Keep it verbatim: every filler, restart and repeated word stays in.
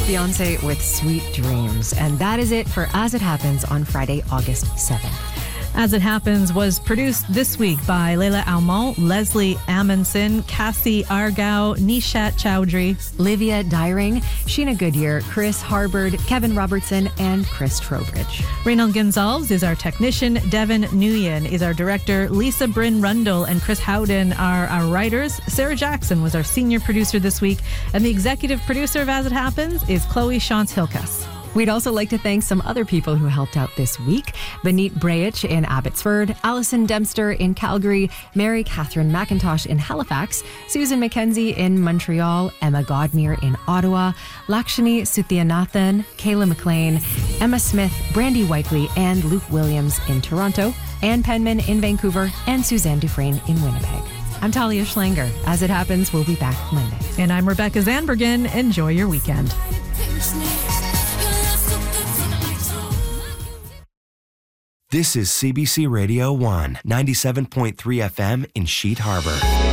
Beyonce with Sweet Dreams. And that is it for As It Happens on Friday, August seventh. As It Happens was produced this week by Leila Almond, Leslie Amundsen, Cassie Argao, Nishat Chowdhury, Livia Dyring, Sheena Goodyear, Chris Harbord, Kevin Robertson, and Chris Trowbridge. Reynald Gonzalez is our technician. Devin Nguyen is our director. Lisa Bryn Rundle and Chris Howden are our writers. Sarah Jackson was our senior producer this week. And the executive producer of As It Happens is Chloe Shantz-Hilkas. We'd also like to thank some other people who helped out this week. Benit Breyich in Abbotsford, Alison Dempster in Calgary, Mary Catherine McIntosh in Halifax, Susan McKenzie in Montreal, Emma Godmere in Ottawa, Lakshmi Suthianathan, Kayla McLean, Emma Smith, Brandy Whiteley, and Luke Williams in Toronto, Ann Penman in Vancouver, and Suzanne Dufresne in Winnipeg. I'm Talia Schlanger. As It Happens, we'll be back Monday. And I'm Rebecca Zanbergen. Enjoy your weekend. This is C B C Radio one, ninety-seven point three F M in Sheet Harbor.